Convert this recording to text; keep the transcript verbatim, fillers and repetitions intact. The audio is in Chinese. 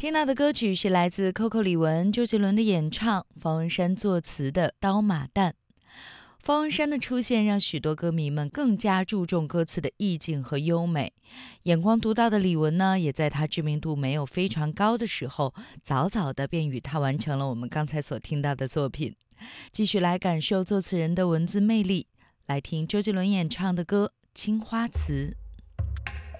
听到的歌曲是来自 Coco 李玟、周杰伦的演唱，方文山作词的《刀马旦》。方文山的出现让许多歌迷们更加注重歌词的意境和优美。眼光独到的李玟呢，也在他知名度没有非常高的时候，早早的便与他完成了我们刚才所听到的作品。继续来感受作词人的文字魅力，来听周杰伦演唱的歌《青花瓷》。